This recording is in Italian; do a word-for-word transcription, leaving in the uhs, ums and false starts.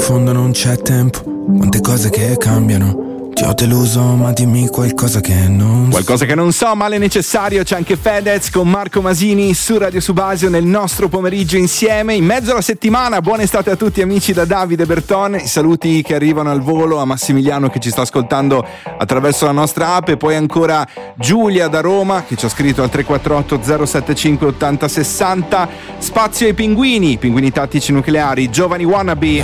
fondo non c'è tempo, quante cose che cambiano. Ti ho deluso, ma dimmi qualcosa che non Qualcosa che non so, male necessario. C'è anche Fedez con Marco Masini su Radio Subasio nel nostro pomeriggio insieme, in mezzo alla settimana. Buona estate a tutti amici da Davide Berton. I saluti che arrivano al volo a Massimiliano che ci sta ascoltando attraverso la nostra app, e poi ancora Giulia da Roma che ci ha scritto al tre quattro otto zero sette cinque otto zero sei zero. Spazio ai pinguini, pinguini tattici nucleari, giovani wannabe.